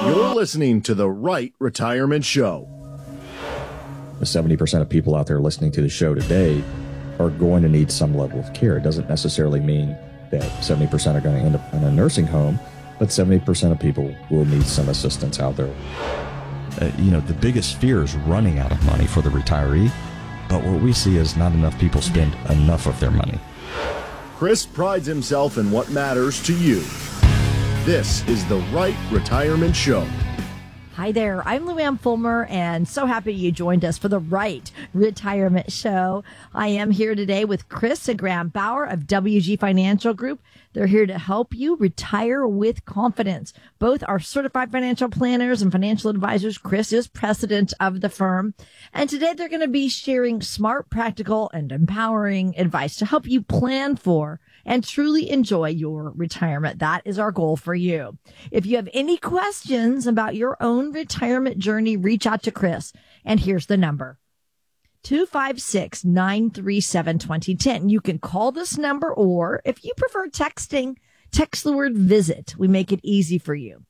You're listening to The Right Retirement Show. The 70% of people out there listening to the show today are going to need some level of care. It doesn't necessarily mean that 70% are going to end up in a nursing home, but 70% of people will need some assistance out there. The biggest fear is running out of money for the retiree, but what we see is not enough people spend enough of their money. Chris prides himself in what matters to you. This is The Right Retirement Show. Hi there, I'm Luann Fulmer, and so happy you joined us for The Right Retirement Show. I am here today with Chris and Graham Bauer of WG Financial Group. They're here to help you retire with confidence. Both are certified financial planners and financial advisors. Chris is president of the firm. And today they're going to be sharing smart, practical, and empowering advice to help you plan for and truly enjoy your retirement. That is our goal for you. If you have any questions about your own retirement journey, reach out to Chris. And here's the number. 256-937-2010. You can call this number, or if you prefer texting, text the word visit. We make it easy for you.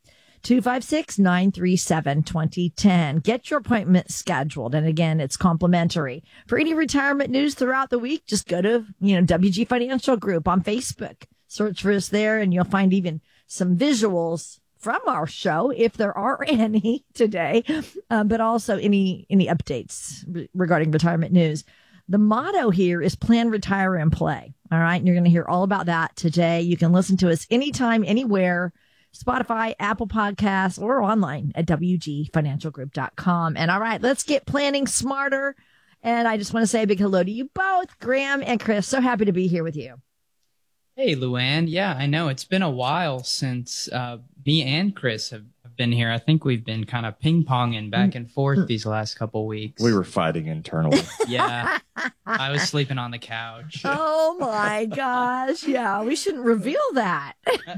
256-937-2010. Get your appointment scheduled. And again, it's complimentary. For any retirement news throughout the week, just go to, WG Financial Group on Facebook. Search for us there, and you'll find even some visuals from our show, if there are any today, but also any updates regarding retirement news. The motto here is plan, retire, and play. All right. And you're going to hear all about that today. You can listen to us anytime, anywhere, Spotify, Apple Podcasts, or online at WGFinancialGroup.com. And all right, let's get planning smarter. And I just want to say a big hello to you both, Graham and Chris. So happy to be here with you. Hey, Luann. Yeah, I know. It's been a while since me and Chris have been here. I think we've been kind of ping-ponging back and forth these last couple weeks. We were fighting internally. Yeah. I was sleeping on the couch. Oh, my gosh. Yeah, we shouldn't reveal that.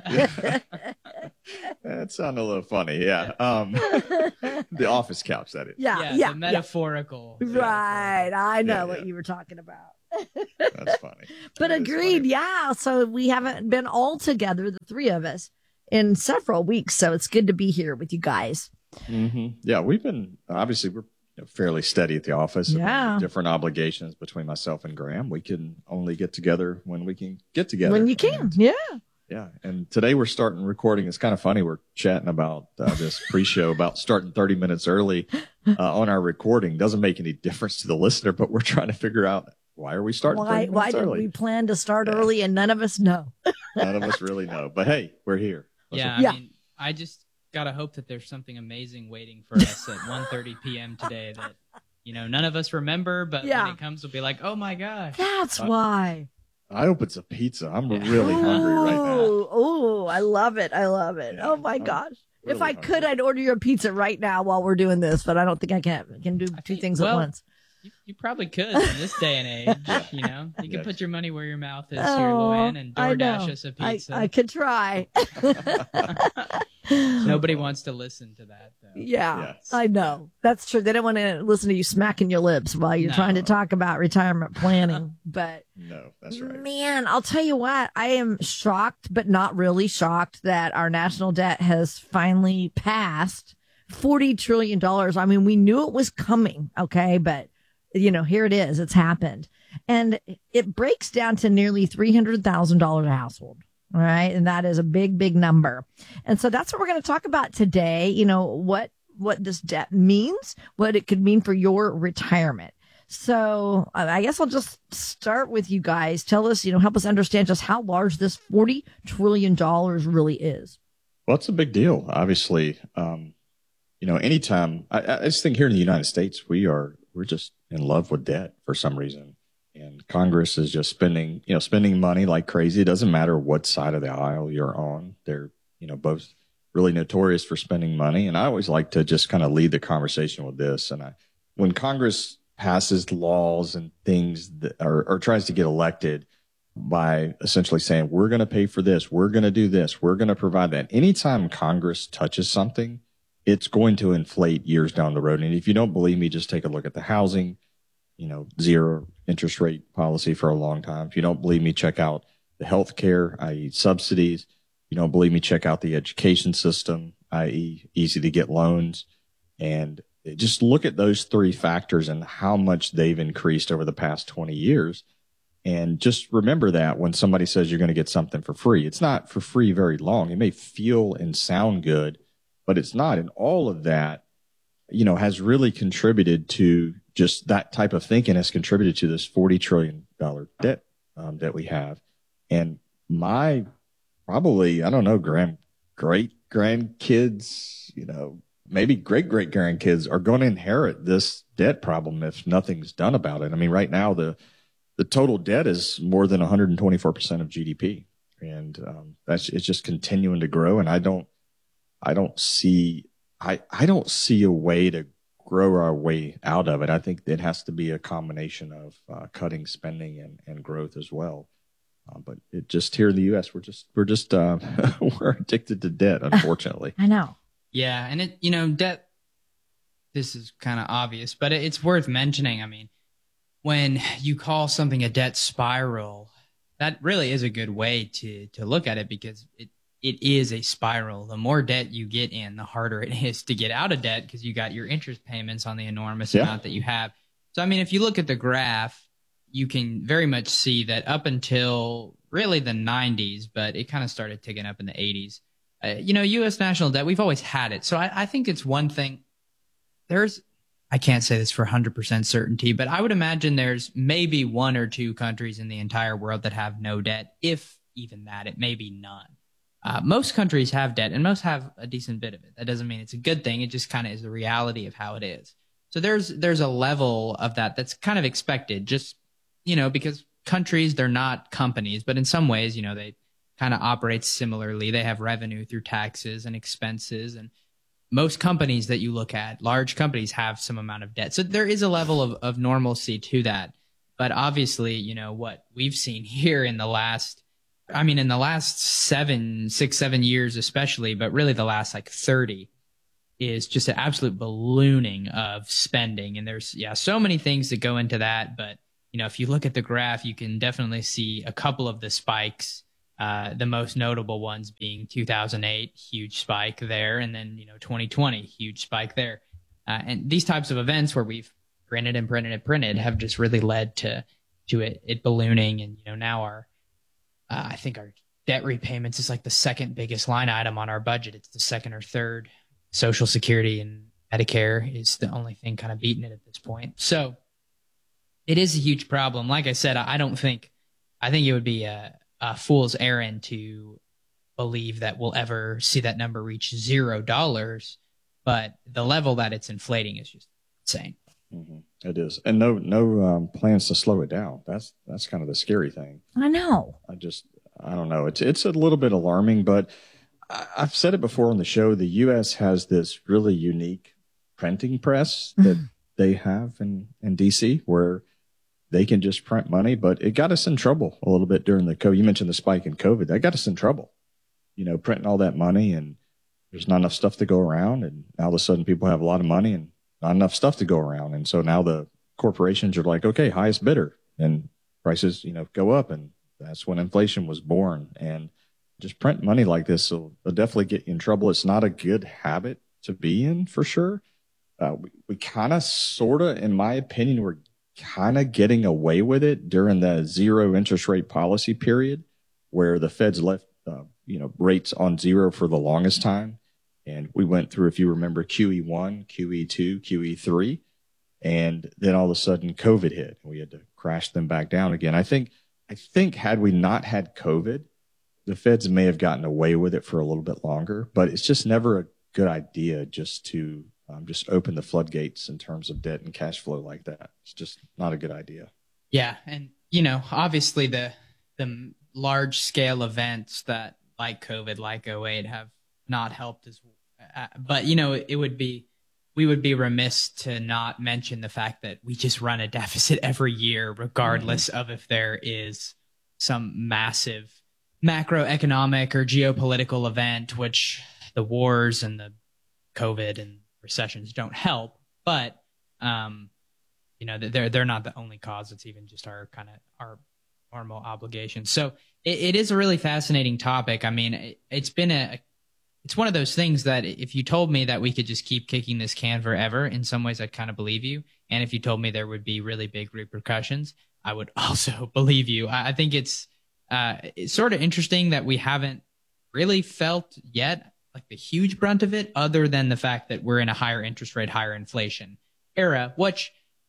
That sounded a little funny, yeah. The office couch, that is. Yeah. The metaphorical. Right. I know Yeah. what you were talking about. That's funny. But agreed, funny. Yeah. So we haven't been all together, the three of us, in several weeks. So it's good to be here with you guys. Mm-hmm. Yeah, we've been, obviously, we're fairly steady at the office. Yeah. Different obligations between myself and Graham. We can only get together when we can get together. When you can, yeah. Yeah. And today we're starting recording. It's kind of funny. We're chatting about this pre-show about starting 30 minutes early on our recording. Doesn't make any difference to the listener, but we're trying to figure out, why are we starting 30 minutes why did early? we plan to start early and none of us know? None of us really know. But hey, we're here. I mean, I just got to hope that there's something amazing waiting for us at 1:30 p.m. today that, none of us remember, but when it comes, we'll be like, oh my gosh. That's why. I hope it's a pizza. I'm really hungry right now. Oh, I love it. Yeah, oh my gosh. Really if I could, I'd order you a pizza right now while we're doing this, but I don't think I can. I can do two things at once. You probably could in this day and age, You can put your money where your mouth is here, Luann, and DoorDash us a pizza. I could try. Nobody wants to listen to that, though. Yeah, yes. I know. That's true. They don't want to listen to you smacking your lips while you're trying to talk about retirement planning. But no, that's right. Man, I'll tell you what, I am shocked, but not really shocked that our national debt has finally passed $40 trillion. I mean, we knew it was coming, okay, but here it is. It's happened. And it breaks down to nearly $300,000 a household. All right. And that is a big, big number. And so that's what we're going to talk about today. What this debt means, what it could mean for your retirement. So I guess I'll just start with you guys. Tell us, help us understand just how large this $40 trillion really is. Well, it's a big deal. Obviously, anytime I just think here in the United States, we're just in love with debt for some reason. And Congress is just spending money like crazy. It doesn't matter what side of the aisle you're on. They're, both really notorious for spending money. And I always like to just kind of lead the conversation with this. And when Congress passes laws and things that or tries to get elected by essentially saying, we're going to pay for this, we're going to do this, we're going to provide that. Anytime Congress touches something, it's going to inflate years down the road. And if you don't believe me, just take a look at the housing, zero interest rate policy for a long time. If you don't believe me, check out the healthcare, i.e. subsidies. you don't believe me, check out the education system, i.e. easy to get loans. And just look at those three factors and how much they've increased over the past 20 years. And just remember that when somebody says you're going to get something for free, it's not for free very long. It may feel and sound good, but it's not. And all of that, has really contributed to just that type of thinking has contributed to this $40 trillion debt that we have. And my probably, I don't know, great grandkids, maybe great grandkids are going to inherit this debt problem if nothing's done about it. I mean, right now, the total debt is more than 124% of GDP. And it's just continuing to grow. And I don't see a way to grow our way out of it. I think it has to be a combination of cutting spending and growth as well. But it just here in the U.S., we're addicted to debt, unfortunately. I know. Yeah, and debt. This is kind of obvious, but it's worth mentioning. I mean, when you call something a debt spiral, that really is a good way to look at it, because it is a spiral. The more debt you get in, the harder it is to get out of debt, because you got your interest payments on the enormous amount that you have. So, I mean, if you look at the graph, you can very much see that up until really the 90s, but it kind of started ticking up in the 80s. U.S. national debt, we've always had it. So I think it's one thing. I can't say this for 100% certainty, but I would imagine there's maybe one or two countries in the entire world that have no debt, if even that. It may be none. Most countries have debt, and most have a decent bit of it. That doesn't mean it's a good thing. It just kind of is the reality of how it is. So there's a level of that's kind of expected, just, because countries, they're not companies, but in some ways, they kind of operate similarly. They have revenue through taxes and expenses, and most companies that you look at, large companies, have some amount of debt. So there is a level of normalcy to that. But obviously, what we've seen here in the last 6, 7 years especially, but really the last 30, is just an absolute ballooning of spending. And there's, so many things that go into that. But, if you look at the graph, you can definitely see a couple of the spikes. The most notable ones being 2008, huge spike there. And then, 2020, huge spike there. And these types of events where we've printed and printed and printed have just really led to it ballooning. And, now I think our debt repayments is the second biggest line item on our budget. It's the second or third. Social Security and Medicare is the only thing kind of beating it at this point. So it is a huge problem. Like I said, I think it would be a fool's errand to believe that we'll ever see that number reach $0, but the level that it's inflating is just insane. Mm-hmm. It is. And no plans to slow it down. That's kind of the scary thing. I know. I don't know. It's a little bit alarming, but I've said it before on the show. The U.S. has this really unique printing press that they have in D.C. where they can just print money, but it got us in trouble a little bit during the COVID. You mentioned the spike in COVID. That got us in trouble, printing all that money, and there's not enough stuff to go around. And now all of a sudden people have a lot of money and not enough stuff to go around. And so now the corporations are like, okay, highest bidder, and prices, go up. And that's when inflation was born. And just print money like this will definitely get you in trouble. It's not a good habit to be in, for sure. We kind of, sort of, in my opinion, we're kind of getting away with it during the zero interest rate policy period, where the Feds left, rates on zero for the longest time. And we went through, if you remember, QE1, QE2, QE3, and then all of a sudden COVID hit and we had to crash them back down again. I think had we not had COVID, the Feds may have gotten away with it for a little bit longer, but it's just never a good idea just to just open the floodgates in terms of debt and cash flow like that. It's just not a good idea. Yeah. And, obviously the large scale events that like COVID, like 08 have not helped as but, we would be remiss to not mention the fact that we just run a deficit every year, regardless of if there is some massive macroeconomic or geopolitical event, which the wars and the COVID and recessions don't help, but they're not the only cause. It's even just our normal obligation. So It is a really fascinating topic. I mean, it's one of those things that if you told me that we could just keep kicking this can forever, in some ways I'd kind of believe you. And if you told me there would be really big repercussions, I would also believe you. I think it's sort of interesting that we haven't really felt yet like the huge brunt of it, other than the fact that we're in a higher interest rate, higher inflation era, which,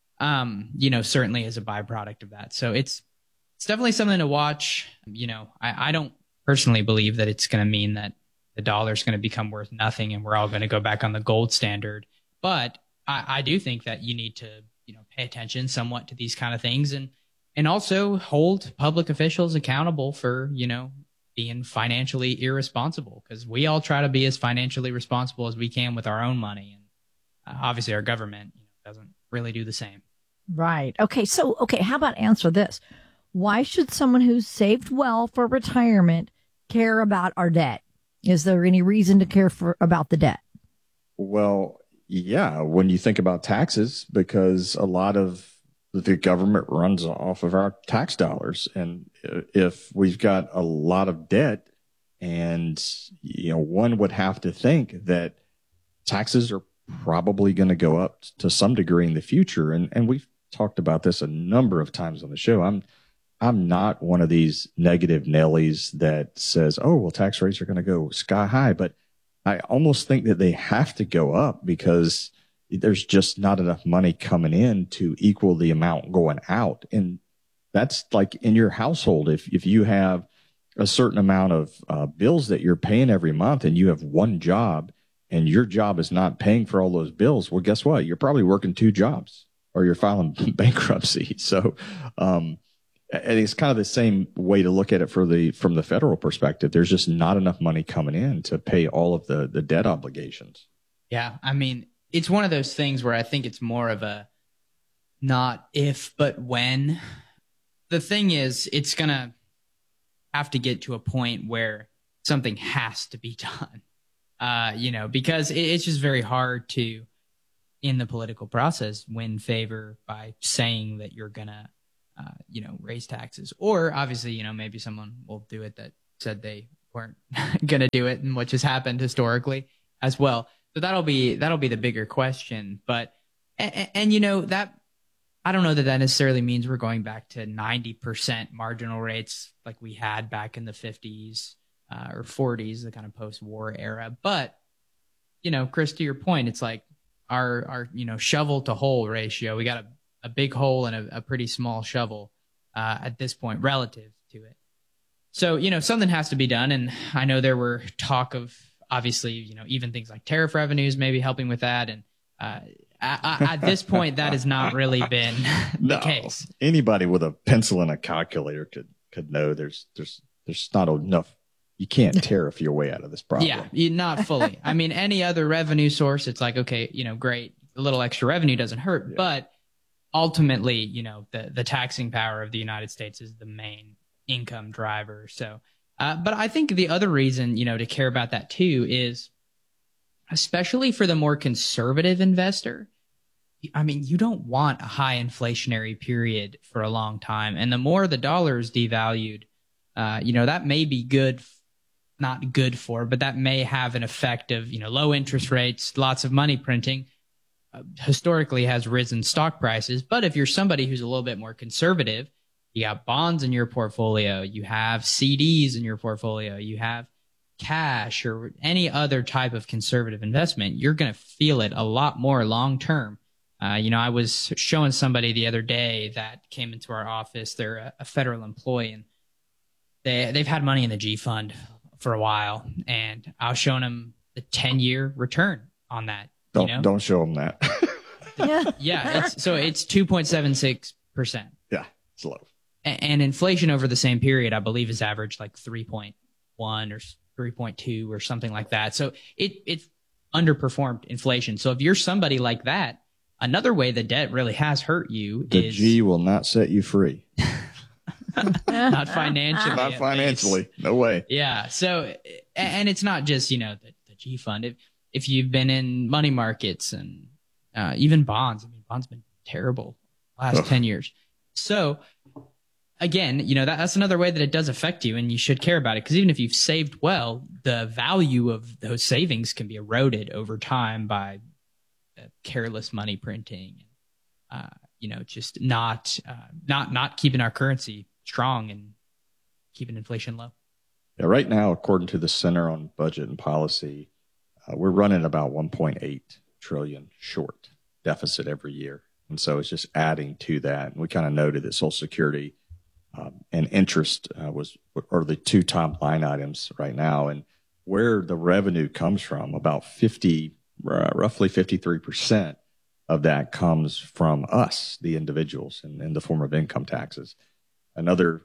certainly is a byproduct of that. So it's definitely something to watch. I don't personally believe that it's going to mean that the dollar's going to become worth nothing and we're all going to go back on the gold standard. But I do think that you need to, pay attention somewhat to these kind of things and also hold public officials accountable for, being financially irresponsible, because we all try to be as financially responsible as we can with our own money. And obviously our government doesn't really do the same. Right. Okay. So, how about answer this? Why should someone who's saved well for retirement care about our debt? Is there any reason to care about the debt? Well, yeah, when you think about taxes, because a lot of the government runs off of our tax dollars. And if we've got a lot of debt, and, one would have to think that taxes are probably going to go up to some degree in the future. And we've talked about this a number of times on the show. I'm not one of these negative Nellies that says, oh, well, tax rates are going to go sky high. But I almost think that they have to go up because there's just not enough money coming in to equal the amount going out. And that's like in your household. If you have a certain amount of bills that you're paying every month and you have one job and your job is not paying for all those bills, well, guess what? You're probably working two jobs or you're filing bankruptcy. So, and it's kind of the same way to look at it from the federal perspective. There's just not enough money coming in to pay all of the debt obligations. Yeah. I mean, it's one of those things where I think it's more of a not if, but when. The thing is, it's going to have to get to a point where something has to be done, because it's just very hard to, in the political process, win favor by saying that you're going to, raise taxes. Or obviously, maybe someone will do it that said they weren't going to do it, and what just happened historically as well. So that'll be the bigger question. But, and that, I don't know that necessarily means we're going back to 90% marginal rates like we had back in the 50s or 40s, the kind of post-war era. But, Chris, to your point, it's like our shovel to hole ratio. We got a big hole and a pretty small shovel at this point relative to it. So, something has to be done. And I know there were talk of, obviously, even things like tariff revenues maybe helping with that. And at this point, that has not really been the case. Anybody with a pencil and a calculator could know there's not enough. You can't tariff your way out of this problem. Yeah, not fully. I mean, any other revenue source, it's like, okay, great. A little extra revenue doesn't hurt. Yeah. But ultimately, the taxing power of the United States is the main income driver. So, but I think the other reason, to care about that too is, especially for the more conservative investor, I mean, you don't want a high inflationary period for a long time. And the more the dollar is devalued, that may be good, not good for, but that may have an effect of, low interest rates, lots of money printing, historically has risen stock prices. But if you're somebody who's a little bit more conservative, you got bonds in your portfolio, you have CDs in your portfolio, you have cash or any other type of conservative investment, you're going to feel it a lot more long term. I was showing somebody the other day that came into our office. They're a federal employee, and they've had money in the G fund for a while, and I was showing them the 10-year return on that. Don't show them that. Yeah, it's 2.76%. Yeah, it's low. And inflation over the same period, I believe, is averaged like 3.1 or 3.2 or something like that. So it's underperformed inflation. So if you're somebody like that, another way the debt really has hurt you the G will not set you free. Not financially. Not financially. No way. Yeah. So, and it's not just, the G fund. If you've been in money markets and even bonds, I mean, bonds been terrible last 10 years. So again, that's another way that it does affect you, and you should care about it, because even if you've saved well, the value of those savings can be eroded over time by careless money printing, just not keeping our currency strong and keeping inflation low. Yeah, right now, according to the Center on Budget and Policy, we're running about 1.8 trillion short deficit every year. And so it's just adding to that. And we kind of noted that Social Security and interest are the two top line items right now. And where the revenue comes from, about roughly 53% of that comes from us, the individuals, in the form of income taxes. Another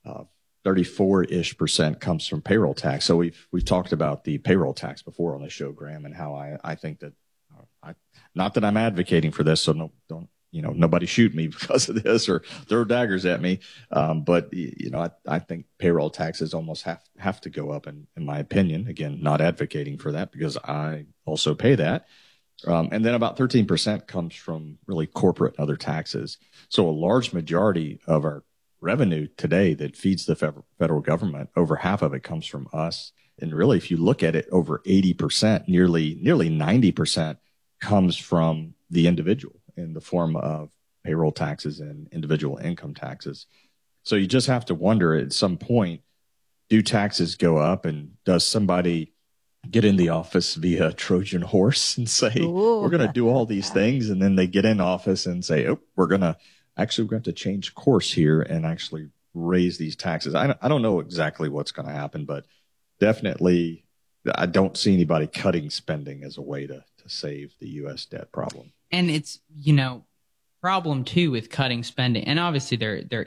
34-ish% comes from payroll tax. So we've talked about the payroll tax before on the show, Graham, and how I think that not that I'm advocating for this, so don't nobody shoot me because of this or throw daggers at me. But I think payroll taxes almost have to go up in my opinion. Again, not advocating for that because I also pay that. And then about 13% comes from really corporate and other taxes. So a large majority of our revenue today that feeds the federal government, over half of it comes from us. And really, if you look at it, over 80%, nearly 90% comes from the individual in the form of payroll taxes and individual income taxes. So you just have to wonder at some point, do taxes go up, and does somebody get in the office via Trojan horse and say, Ooh. We're going to do all these things. And then they get in office and say, we're going to have to change course here and actually raise these taxes. I don't know exactly what's going to happen, but definitely I don't see anybody cutting spending as a way to save the U.S. debt problem. And it's, problem too with cutting spending. And obviously there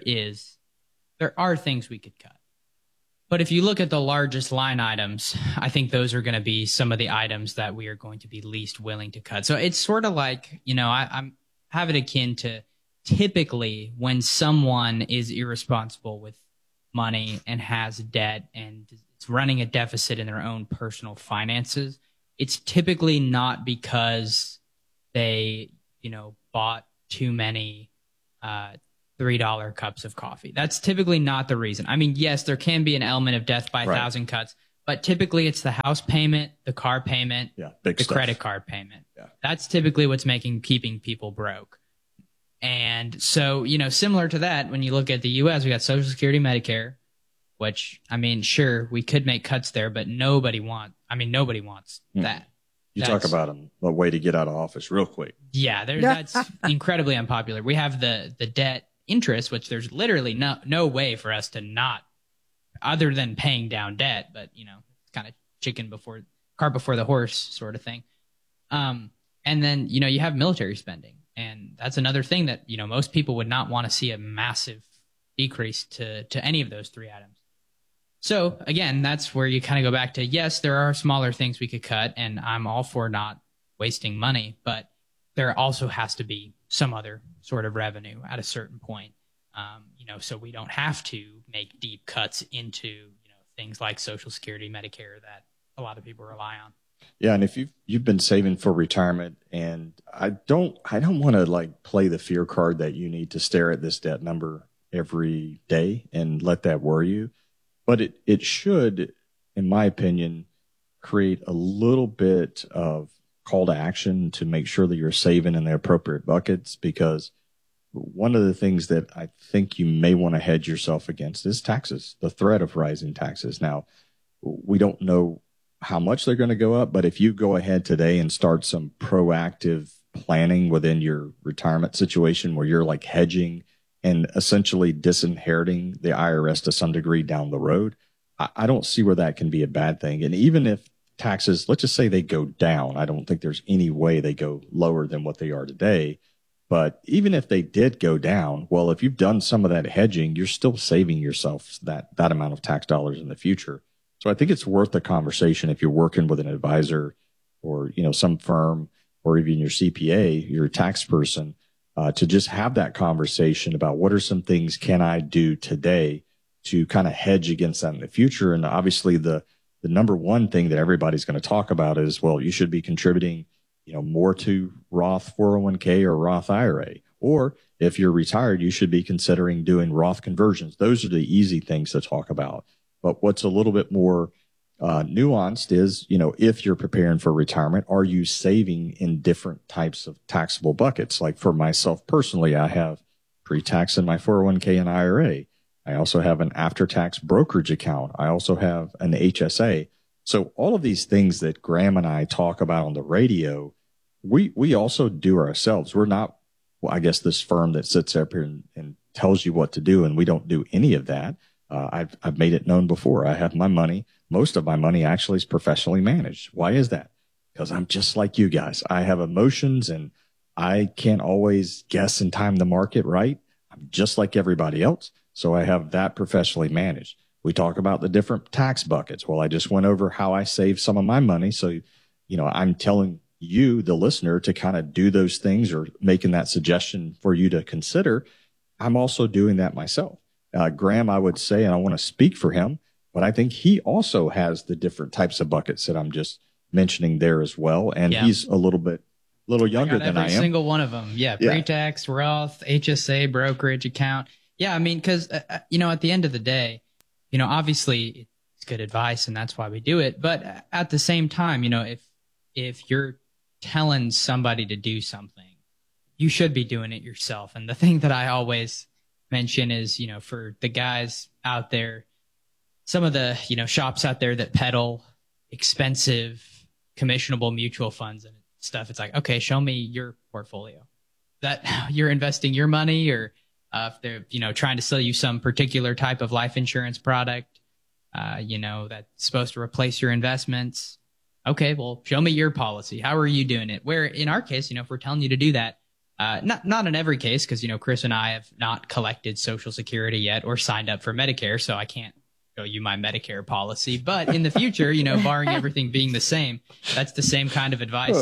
are things we could cut. But if you look at the largest line items, I think those are going to be some of the items that we are going to be least willing to cut. So it's sort of like, I have it akin to typically when someone is irresponsible with money and has debt and is running a deficit in their own personal finances, it's typically not because they, bought too many $3 cups of coffee. That's typically not the reason. I mean, yes, there can be an element of death by a thousand cuts, but typically it's the house payment, the car payment, the credit card payment. Yeah. That's typically what's keeping people broke. And so, similar to that, when you look at the U.S., we got Social Security, Medicare, which, sure, we could make cuts there, but nobody wants that. You talk about a way to get out of office real quick. Yeah, that's incredibly unpopular. We have the debt interest, which there's literally no way for us to not, other than paying down debt, but it's kind of cart before the horse sort of thing. And then you have military spending, and that's another thing that most people would not want to see a massive decrease to any of those three items. So again, that's where you kind of go back to, yes, there are smaller things we could cut, and I'm all for not wasting money, but there also has to be some other sort of revenue at a certain point, so we don't have to make deep cuts into, things like Social Security, Medicare that a lot of people rely on. Yeah, and if you've been saving for retirement, and I don't want to play the fear card that you need to stare at this debt number every day and let that worry you. But it should, in my opinion, create a little bit of call to action to make sure that you're saving in the appropriate buckets, because one of the things that I think you may want to hedge yourself against is taxes, the threat of rising taxes. Now, we don't know how much they're going to go up, but if you go ahead today and start some proactive planning within your retirement situation where you're hedging and essentially disinheriting the IRS to some degree down the road, I don't see where that can be a bad thing. And even if taxes, let's just say they go down, I don't think there's any way they go lower than what they are today. But even if they did go down, well, if you've done some of that hedging, you're still saving yourself that amount of tax dollars in the future. So I think it's worth the conversation if you're working with an advisor or, some firm, or even your CPA, your tax person, to just have that conversation about what are some things can I do today to kind of hedge against that in the future. And obviously the number one thing that everybody's going to talk about is, well, you should be contributing, more to Roth 401k or Roth IRA, Or if you're retired, you should be considering doing Roth conversions. Those are the easy things to talk about. But what's a little bit more nuanced is, if you're preparing for retirement, are you saving in different types of taxable buckets? Like for myself personally, I have pre-tax in my 401k and IRA. I also have an after-tax brokerage account. I also have an HSA. So all of these things that Graham and I talk about on the radio, we also do ourselves. We're not, I guess, this firm that sits up here and tells you what to do, and we don't do any of that. I've made it known before. I have my money. Most of my money actually is professionally managed. Why is that? Because I'm just like you guys. I have emotions, and I can't always guess and time the market right. I'm just like everybody else. So I have that professionally managed. We talk about the different tax buckets. Well, I just went over how I save some of my money. So, I'm telling you, the listener, to kind of do those things or making that suggestion for you to consider. I'm also doing that myself. Graham, I would say, and I want to speak for him, but I think he also has the different types of buckets that I'm just mentioning there as well. And he's a little younger than I am. Every single one of them. Yeah. Pre-tax, Roth, HSA, brokerage account. Yeah. I mean, cause, at the end of the day, obviously it's good advice and that's why we do it. But at the same time, if you're telling somebody to do something, you should be doing it yourself. And the thing that I always mention is, for the guys out there, some of the, shops out there that peddle expensive commissionable mutual funds and stuff. It's like, okay, show me your portfolio that you're investing your money, or if they're, trying to sell you some particular type of life insurance product, that's supposed to replace your investments. Okay, well, show me your policy. How are you doing it? Where in our case, if we're telling you to do that, not in every case, because, Chris and I have not collected Social Security yet or signed up for Medicare, so I can't show you my Medicare policy. But in the future, barring everything being the same, that's the same kind of advice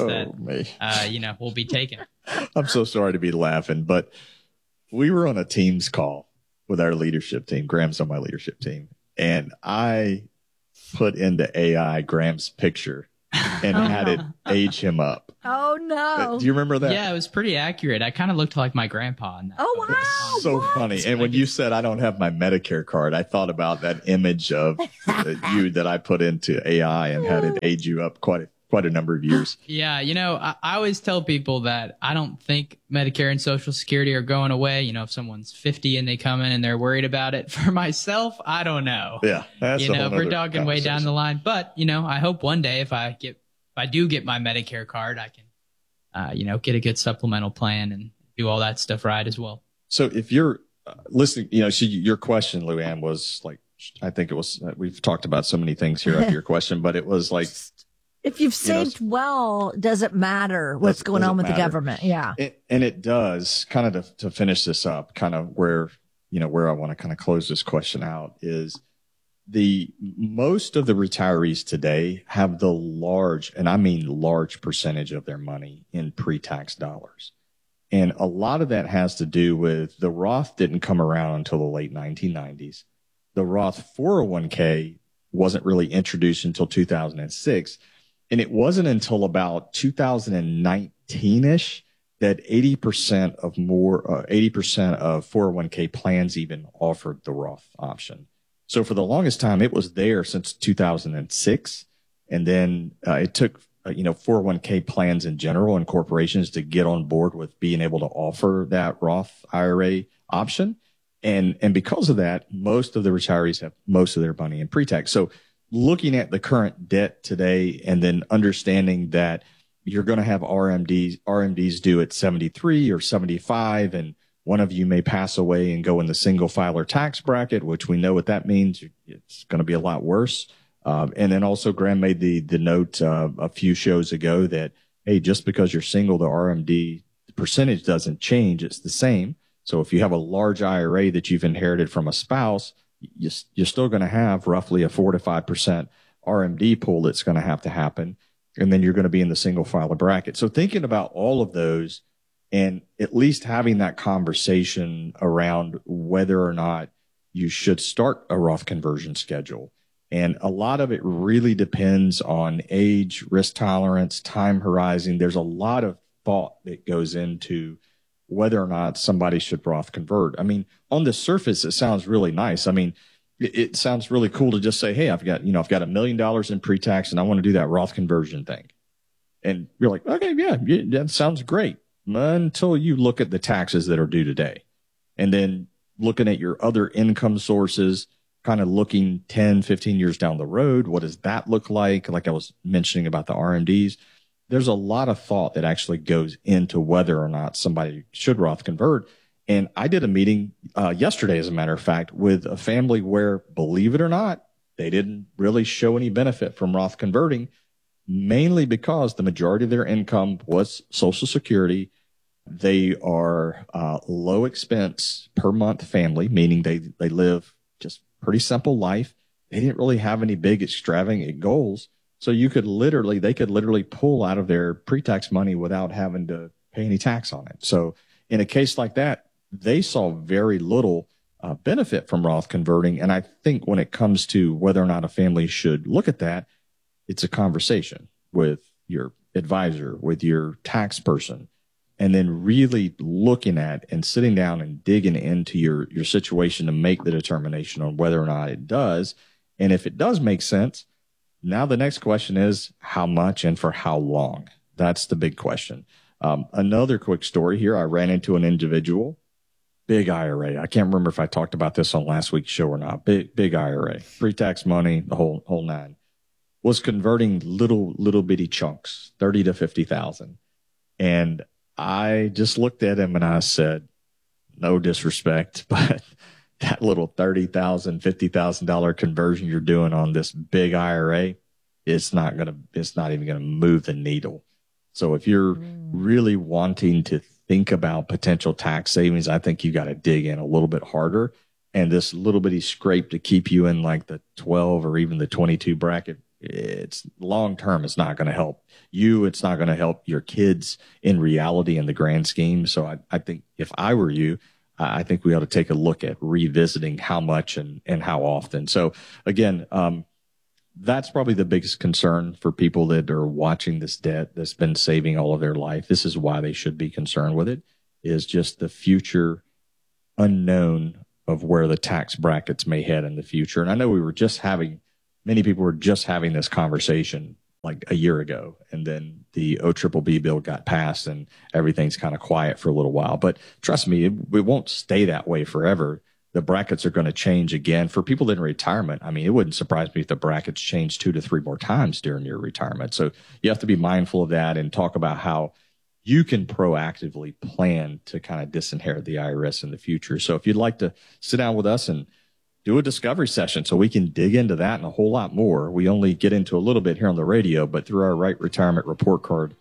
we'll be taking. I'm so sorry to be laughing, but we were on a Teams call with our leadership team. Graham's on my leadership team. And I put into AI Graham's picture and had it age him up. Oh, no. Do you remember that? Yeah, it was pretty accurate. I kind of looked like my grandpa in that. Oh, wow. So funny. And when you said I don't have my Medicare card, I thought about that image of you that I put into AI and had it age you up quite a number of years. Yeah, I always tell people that I don't think Medicare and Social Security are going away. If someone's 50 and they come in and they're worried about it. For myself, I don't know. Yeah, that's we're talking way down the line. But I hope one day if I do get my Medicare card, I can get a good supplemental plan and do all that stuff right as well. So if you're listening, so your question, Luann, was like, I think it was, we've talked about so many things here after your question, but it was like, if you've saved well, does it matter what's going on with the government? Yeah. And it does. Kind of to finish this up, kind of where I want to kind of close this question out is most of the retirees today have the large, and I mean large percentage of their money in pre-tax dollars. And a lot of that has to do with the Roth didn't come around until the late 1990s. The Roth 401k wasn't really introduced until 2006. And it wasn't until about 2019-ish that 80% of 401k plans even offered the Roth option. So for the longest time, it was there since 2006. And then it took, 401k plans in general and corporations to get on board with being able to offer that Roth IRA option. And because of that, most of the retirees have most of their money in pre-tax. So looking at the current debt today and then understanding that you're going to have RMDs due at 73 or 75, and one of you may pass away and go in the single filer tax bracket, which we know what that means. It's going to be a lot worse. And then also Graham made the note a few shows ago that, hey, just because you're single, the RMD percentage doesn't change. It's the same. So if you have a large IRA that you've inherited from a spouse, you're still going to have roughly a 4 to 5% RMD pool that's going to have to happen. And then you're going to be in the single filer bracket. So thinking about all of those and at least having that conversation around whether or not you should start a Roth conversion schedule. And a lot of it really depends on age, risk tolerance, time horizon. There's a lot of thought that goes into whether or not somebody should Roth convert. I mean, on the surface, it sounds really nice. I mean, it sounds really cool to just say, hey, I've got $1 million in pre-tax and I want to do that Roth conversion thing. And you're like, okay, yeah, that sounds great. Until you look at the taxes that are due today. And then looking at your other income sources, kind of looking 10, 15 years down the road, what does that look like? Like I was mentioning about the RMDs, there's a lot of thought that actually goes into whether or not somebody should Roth convert. And I did a meeting yesterday, as a matter of fact, with a family where, believe it or not, they didn't really show any benefit from Roth converting, mainly because the majority of their income was Social Security. They are low expense per month family, meaning they live just pretty simple life. They didn't really have any big extravagant goals. So they could literally pull out of their pre-tax money without having to pay any tax on it. So in a case like that, they saw very little benefit from Roth converting. And I think when it comes to whether or not a family should look at that, it's a conversation with your advisor, with your tax person, and then really looking at and sitting down and digging into your situation to make the determination on whether or not it does. And if it does make sense, now the next question is how much and for how long? That's the big question. Another quick story here. I ran into an individual, big IRA. I can't remember if I talked about this on last week's show or not. Big IRA, pre-tax money, the whole nine. Was converting little bitty chunks, 30 to 50,000. And I just looked at him and I said, no disrespect, but that little $30,000, $50,000 conversion you're doing on this big IRA, it's not even going to move the needle. So if you're really wanting to think about potential tax savings, I think you got to dig in a little bit harder. And this little bitty scrape to keep you in like the 12 or even the 22 bracket, it's long term. It's not going to help you. It's not going to help your kids in reality in the grand scheme. So I think if I were you, I think we ought to take a look at revisiting how much and how often. So again, that's probably the biggest concern for people that are watching this debt that's been saving all of their life. This is why they should be concerned with it, is just the future unknown of where the tax brackets may head in the future. And I know many people were just having this conversation like a year ago, and then the OBBB bill got passed and everything's kind of quiet for a little while. But trust me, it won't stay that way forever. The brackets are going to change again. For people in retirement, I mean, it wouldn't surprise me if the brackets change 2 to 3 more times during your retirement. So you have to be mindful of that and talk about how you can proactively plan to kind of disinherit the IRS in the future. So if you'd like to sit down with us and do a discovery session so we can dig into that and a whole lot more. We only get into a little bit here on the radio, but through our Right Retirement Report Card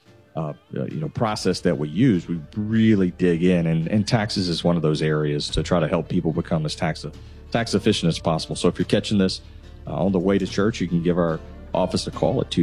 process that we use, we really dig in, and taxes is one of those areas to try to help people become as tax efficient as possible. So if you're catching this on the way to church, you can give our office a call at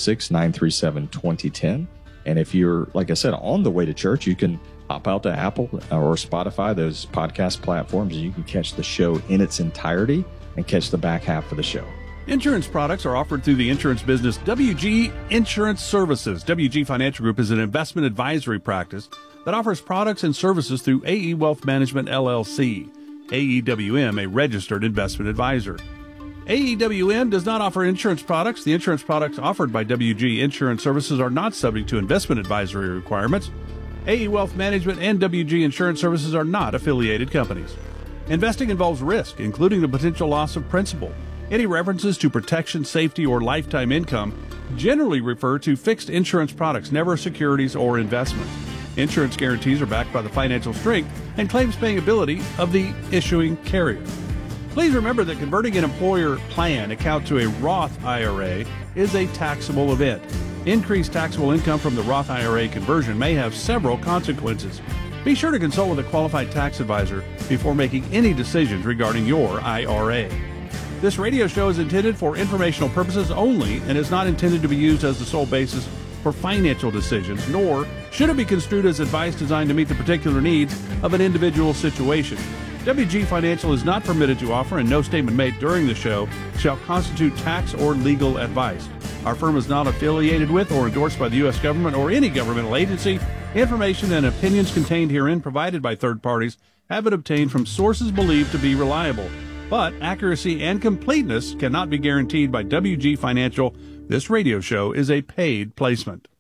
256-937-2010. And if you're, like I said, on the way to church, you can hop out to Apple or Spotify, those podcast platforms, and you can catch the show in its entirety and catch the back half of the show. Insurance products are offered through the insurance business WG Insurance Services. WG Financial Group is an investment advisory practice that offers products and services through AE Wealth Management, LLC. AEWM, a registered investment advisor. AEWM does not offer insurance products. The insurance products offered by WG Insurance Services are not subject to investment advisory requirements. AE Wealth Management and WG Insurance Services are not affiliated companies. Investing involves risk, including the potential loss of principal. Any references to protection, safety, or lifetime income generally refer to fixed insurance products, never securities or investments. Insurance guarantees are backed by the financial strength and claims-paying ability of the issuing carrier. Please remember that converting an employer plan account to a Roth IRA is a taxable event. Increased taxable income from the Roth IRA conversion may have several consequences. Be sure to consult with a qualified tax advisor before making any decisions regarding your IRA. This radio show is intended for informational purposes only and is not intended to be used as the sole basis for financial decisions, nor should it be construed as advice designed to meet the particular needs of an individual situation. WG Financial is not permitted to offer, and no statement made during the show shall constitute tax or legal advice. Our firm is not affiliated with or endorsed by the U.S. government or any governmental agency Information and opinions contained herein provided by third parties have been obtained from sources believed to be reliable, but accuracy and completeness cannot be guaranteed by WG Financial. This radio show is a paid placement.